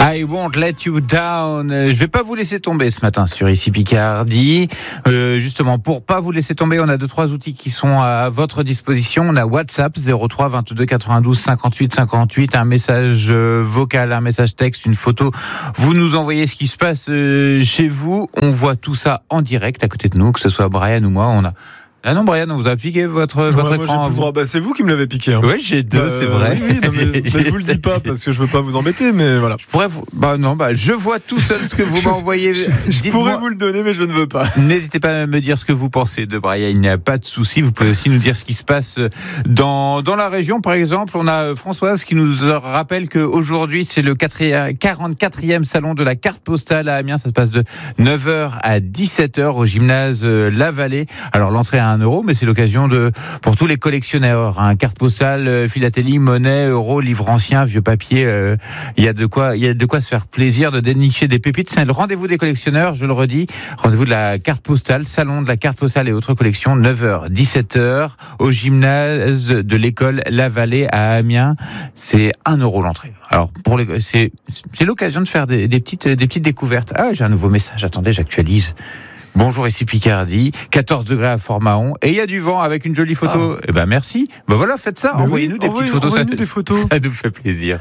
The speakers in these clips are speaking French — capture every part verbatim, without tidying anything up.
I won't let you down. Je vais pas vous laisser tomber ce matin sur Ici Picardie. Euh, justement, pour pas vous laisser tomber, on a deux trois outils qui sont à votre disposition. On a WhatsApp zéro trois vingt-deux quatre-vingt-douze cinquante-huit cinquante-huit, un message vocal, un message texte, une photo. Vous nous envoyez ce qui se passe chez vous. On voit tout ça en direct à côté de nous, que ce soit Brian ou moi. On a Ah non, Brian, on vous a piqué votre, ouais, votre moi, écran. J'ai plus droit. Bah, c'est vous qui me l'avez piqué. Hein. Oui, j'ai deux, euh, c'est vrai. Oui, non, mais, mais je vous le dis pas parce que je veux pas vous embêter, mais voilà. Je pourrais vous... Bah non, bah je vois tout seul ce que vous m'envoyez. Je, je pourrais vous le donner, mais je ne veux pas. N'hésitez pas à me dire ce que vous pensez de Brian. Il n'y a pas de souci. Vous pouvez aussi nous dire ce qui se passe dans dans la région. Par exemple, on a Françoise qui nous rappelle qu'aujourd'hui c'est le quarante-quatrième salon de la carte postale à Amiens. Ça se passe de neuf heures à dix-sept heures au gymnase La Vallée. Alors l'entrée à un euro, mais c'est l'occasion de, pour tous les collectionneurs, hein, carte postale, philatélie, monnaie, euros, livres anciens, vieux papier, il euh, y a de quoi, il y a de quoi se faire plaisir, de dénicher des pépites. C'est le rendez-vous des collectionneurs, je le redis, rendez-vous de la carte postale, salon de la carte postale et autres collections, neuf heures, dix-sept heures, au gymnase de l'école La Vallée à Amiens. C'est un euro l'entrée. Alors, pour les, c'est, c'est l'occasion de faire des, des petites, des petites découvertes. Ah, j'ai un nouveau message. Attendez, j'actualise. Bonjour, ici Picardie, quatorze degrés à Fort-Mahon, et il y a du vent avec une jolie photo. Ah. Eh ben merci. Ben voilà, faites ça. Ben envoyez-nous oui, des envoyez, petites photos, ça, des photos. Ça nous fait plaisir.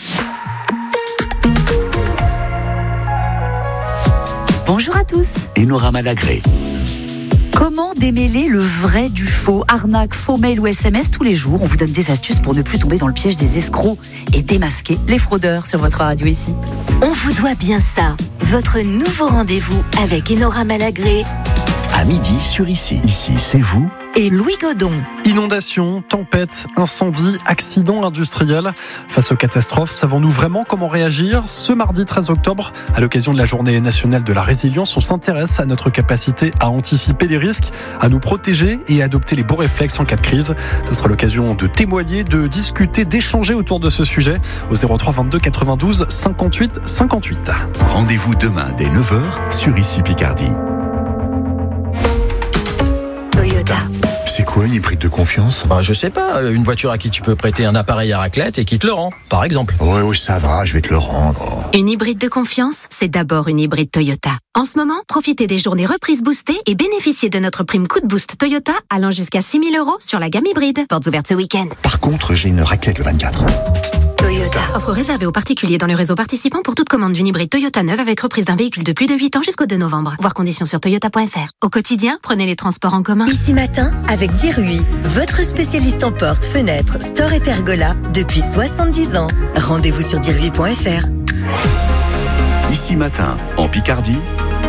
Bonjour à tous. Enora Malagré. Comment démêler le vrai du faux? Arnaque, faux mail ou S M S tous les jours. On vous donne des astuces pour ne plus tomber dans le piège des escrocs et démasquer les fraudeurs sur votre radio ici. On vous doit bien ça. Votre nouveau rendez-vous avec Enora Malagré. À midi sur Ici. Ici, c'est vous. Et Louis Godon. Inondations, tempêtes, incendies, accidents industriels. Face aux catastrophes, savons-nous vraiment comment réagir? Ce mardi treize octobre, à l'occasion de la Journée nationale de la résilience, on s'intéresse à notre capacité à anticiper les risques, à nous protéger et à adopter les bons réflexes en cas de crise. Ce sera l'occasion de témoigner, de discuter, d'échanger autour de ce sujet au zéro trois vingt-deux quatre-vingt-douze cinquante-huit cinquante-huit. Rendez-vous demain dès neuf heures sur Ici Picardie. Toyota. C'est quoi une hybride de confiance? Bah, je sais pas, une voiture à qui tu peux prêter un appareil à raclette et qui te le rend, par exemple. Ouais, ouais, ça va, je vais te le rendre. Une hybride de confiance, c'est d'abord une hybride Toyota. En ce moment, profitez des journées reprises boostées et bénéficiez de notre prime coup de boost Toyota allant jusqu'à six mille euros sur la gamme hybride. Portes ouvertes ce week-end. Par contre, j'ai une raclette le vingt-quatre. Toyota. Offre réservée aux particuliers dans le réseau participant pour toute commande d'une hybride Toyota neuve avec reprise d'un véhicule de plus de huit ans jusqu'au deux novembre. Voir conditions sur toyota point f r. Au quotidien, prenez les transports en commun. Ici matin, avec Dirui, votre spécialiste en portes, fenêtres, store et pergola depuis soixante-dix ans. Rendez-vous sur dirui point f r. Ici matin, en Picardie,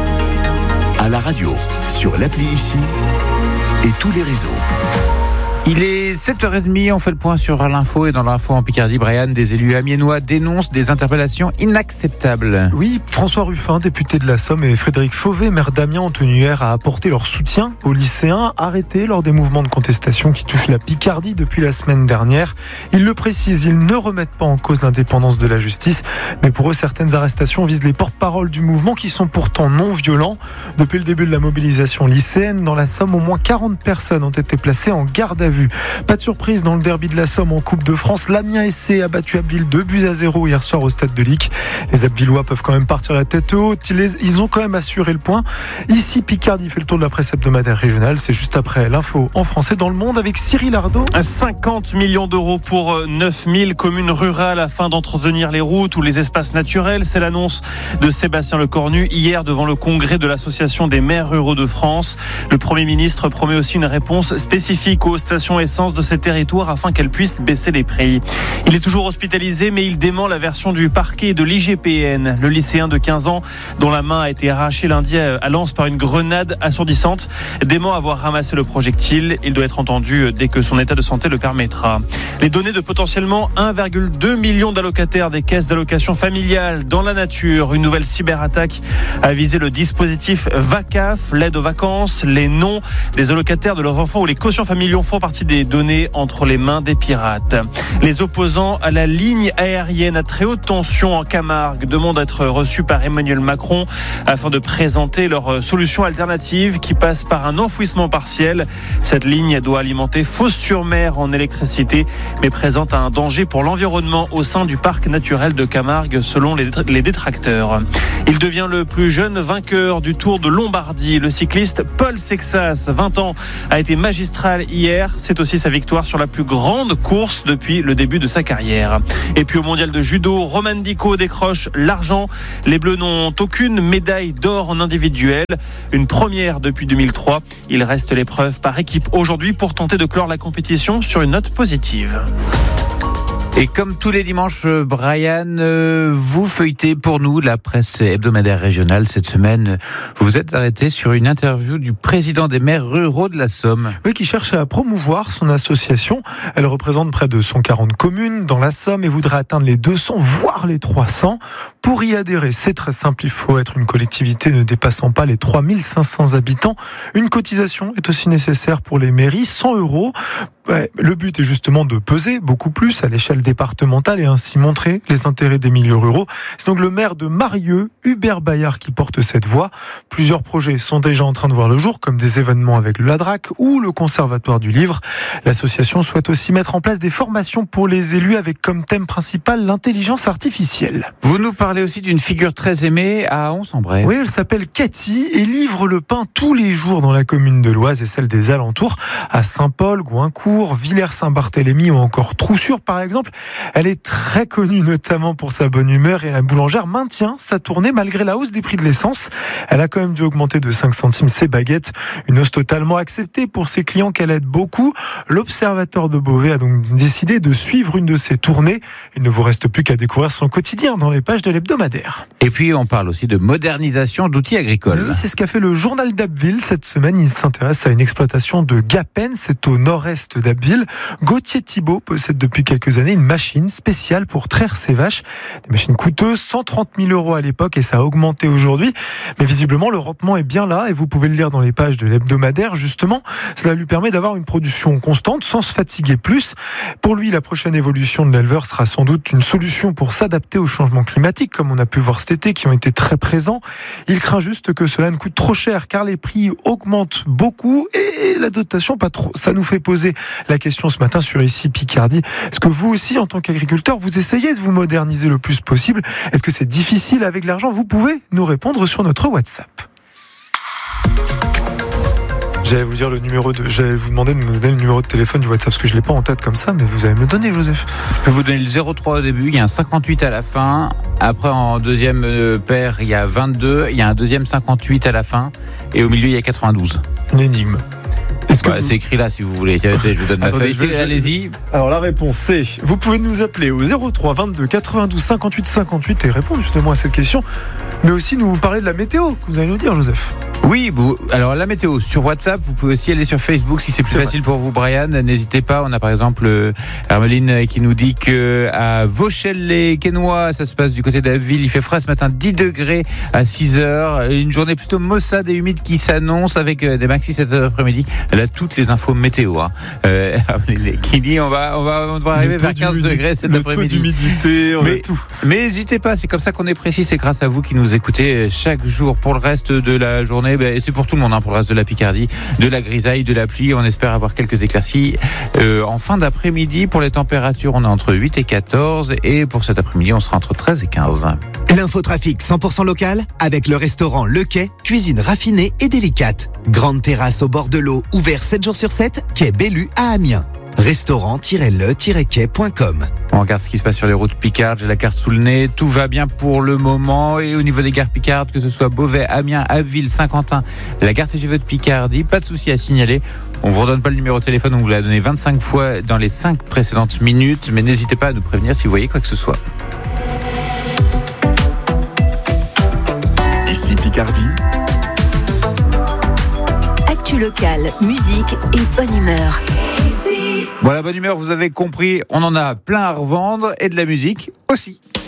à la radio, sur l'appli Ici et tous les réseaux. Il est sept heures trente, on fait le point sur l'info et dans l'info en Picardie, Brian, des élus amiénois dénoncent des interpellations inacceptables. Oui, François Ruffin, député de la Somme, et Frédéric Fauvet, maire d'Amiens, ont tenu hier à apporter leur soutien aux lycéens arrêtés lors des mouvements de contestation qui touchent la Picardie depuis la semaine dernière. Ils le précisent, ils ne remettent pas en cause l'indépendance de la justice, mais pour eux, certaines arrestations visent les porte-paroles du mouvement qui sont pourtant non violents. Depuis le début de la mobilisation lycéenne, dans la Somme, au moins quarante personnes ont été placées en garde à vue. Pas de surprise dans le derby de la Somme en Coupe de France. L'Amiens S C a battu Abbeville deux buts à zéro hier soir au stade de Lic. Les Abvillois peuvent quand même partir la tête haute. Ils, ils ont quand même assuré le point. Ici, Picardie fait le tour de la presse hebdomadaire régionale. C'est juste après l'info en français dans le monde avec Cyril Ardo. cinquante millions d'euros pour neuf mille communes rurales afin d'entretenir les routes ou les espaces naturels. C'est l'annonce de Sébastien Lecornu hier devant le congrès de l'Association des maires ruraux de France. Le Premier ministre promet aussi une réponse spécifique aux stations essence de ces territoires afin qu'elles puissent baisser les prix. Il est toujours hospitalisé, mais il dément la version du parquet et de l'I G P N. Le lycéen de quinze ans, dont la main a été arrachée lundi à Lens par une grenade assourdissante, dément avoir ramassé le projectile. Il doit être entendu dès que son état de santé le permettra. Les données de potentiellement un virgule deux million d'allocataires des caisses d'allocation familiale dans la nature. Une nouvelle cyberattaque a visé le dispositif VACAF, l'aide aux vacances, les noms des allocataires de leurs enfants ou les quotients familiaux font partie partie des données entre les mains des pirates. Les opposants à la ligne aérienne à très haute tension en Camargue demandent à être reçus par Emmanuel Macron afin de présenter leur solution alternative qui passe par un enfouissement partiel. Cette ligne doit alimenter Fos-sur-Mer en électricité, mais présente un danger pour l'environnement au sein du parc naturel de Camargue, selon les détracteurs. Il devient le plus jeune vainqueur du Tour de Lombardie. Le cycliste Paul Sexas, vingt ans, a été magistral hier. C'est aussi sa victoire sur la plus grande course depuis le début de sa carrière. Et puis au mondial de judo, Roman Dico décroche l'argent. Les Bleus n'ont aucune médaille d'or en individuel. Une première depuis deux mille trois. Il reste l'épreuve par équipe aujourd'hui pour tenter de clore la compétition sur une note positive. Et comme tous les dimanches, Brian, euh, vous feuilletez pour nous la presse hebdomadaire régionale. Cette semaine, vous vous êtes arrêté sur une interview du président des maires ruraux de la Somme. Oui, qui cherche à promouvoir son association. Elle représente près de cent quarante communes dans la Somme et voudrait atteindre les deux cents, voire les trois cents. Pour y adhérer, c'est très simple. Il faut être une collectivité ne dépassant pas les trois mille cinq cents habitants. Une cotisation est aussi nécessaire pour les mairies, cent euros. Ouais, le but est justement de peser beaucoup plus à l'échelle départementale et ainsi montrer les intérêts des milieux ruraux. C'est donc le maire de Marieux, Hubert Bayard, qui porte cette voix. Plusieurs projets sont déjà en train de voir le jour, comme des événements avec le Ladrac ou le Conservatoire du Livre. L'association souhaite aussi mettre en place des formations pour les élus avec comme thème principal l'intelligence artificielle. Vous nous parlez aussi d'une figure très aimée à Ons-en-Bray. Oui, elle s'appelle Cathy et livre le pain tous les jours dans la commune de l'Oise et celle des alentours, à Saint-Paul, Goincourt, Villers-Saint-Barthélemy ou encore Troussure par exemple. Elle est très connue notamment pour sa bonne humeur et la boulangère maintient sa tournée malgré la hausse des prix de l'essence. Elle a quand même dû augmenter de cinq centimes ses baguettes, une hausse totalement acceptée pour ses clients qu'elle aide beaucoup. L'Observateur de Beauvais a donc décidé de suivre une de ses tournées. Il ne vous reste plus qu'à découvrir son quotidien dans les pages de l'hebdomadaire. Et puis on parle aussi de modernisation d'outils agricoles. Oui, c'est ce qu'a fait le journal d'Abbeville cette semaine. Il s'intéresse à une exploitation de Gapen, c'est au nord-est d'Abbeville. Gauthier Thibault possède depuis quelques années une machine spéciale pour traire ses vaches. Des machines coûteuses, cent trente mille euros à l'époque et ça a augmenté aujourd'hui. Mais visiblement, le rendement est bien là et vous pouvez le lire dans les pages de l'hebdomadaire. Justement, cela lui permet d'avoir une production constante sans se fatiguer plus. Pour lui, la prochaine évolution de l'éleveur sera sans doute une solution pour s'adapter au changement climatique, comme on a pu voir cet été, qui ont été très présents. Il craint juste que cela ne coûte trop cher, car les prix augmentent beaucoup et la dotation pas trop. Ça nous fait poser la question ce matin sur Ici Picardie. Est-ce que vous aussi, en tant qu'agriculteur, vous essayez de vous moderniser le plus possible? Est-ce que c'est difficile avec l'argent? Vous pouvez nous répondre sur notre WhatsApp. J'allais vous dire le numéro de, j'allais vous demander de me donner le numéro de téléphone du WhatsApp parce que je l'ai pas en tête comme ça, mais vous allez me le donner, Joseph. Je peux vous donner le zéro trois au début, il y a un cinquante-huit à la fin. Après, en deuxième paire, il y a vingt-deux, il y a un deuxième cinquante-huit à la fin, et au milieu, il y a quatre-vingt-douze. Une énigme. Est-ce que bah, vous... C'est écrit là si vous voulez. Tiens, je vous donne ma Attendez, feuille. Je... Allez-y. Alors la réponse c'est, vous pouvez nous appeler au zéro trois vingt-deux quatre-vingt-douze cinquante-huit cinquante-huit et répondre justement à cette question, mais aussi nous parler de la météo que vous allez nous dire, Joseph. Oui, vous, alors la météo sur WhatsApp, vous pouvez aussi aller sur Facebook si c'est plus c'est facile vrai. Pour vous, Brian. N'hésitez pas. On a par exemple euh, Hermeline qui nous dit que à Vauchelles-les-Quesnois, ça se passe du côté d'Abbeville. Il fait frais ce matin, dix degrés à six heures. Une journée plutôt maussade et humide qui s'annonce avec euh, des maxi cet après-midi. Elle a toutes les infos météo. Hein. Euh, qui dit on va, on va, on va arriver vers quinze degrés cet le après-midi. Taux d'humidité, on mais, a tout. Mais n'hésitez pas. C'est comme ça qu'on est précis. C'est grâce à vous qui nous écoutez chaque jour. Pour le reste de la journée, ben, c'est pour tout le monde, hein, pour le reste de la Picardie, de la grisaille, de la pluie. On espère avoir quelques éclaircies euh, en fin d'après-midi. Pour les températures, on est entre huit et quatorze. Et pour cet après-midi, on sera entre treize et quinze. L'infotrafic cent pour cent local avec le restaurant Le Quai, cuisine raffinée et délicate. Grande terrasse au bord de l'eau, ouvert sept jours sur sept, quai Bellu à Amiens. restaurant tiret le tiret quai point com. On regarde ce qui se passe sur les routes picardes. J'ai la carte sous le nez. Tout va bien pour le moment. Et au niveau des gares picardes, que ce soit Beauvais, Amiens, Abbeville, Saint-Quentin, la gare T G V de Picardie, pas de souci à signaler. On vous redonne pas le numéro de téléphone. On vous l'a donné vingt-cinq fois dans les cinq précédentes minutes. Mais n'hésitez pas à nous prévenir si vous voyez quoi que ce soit. Ici Picardie. Actu locale, musique et bonne humeur. Voilà, bonne humeur, vous avez compris, on en a plein à revendre et de la musique aussi.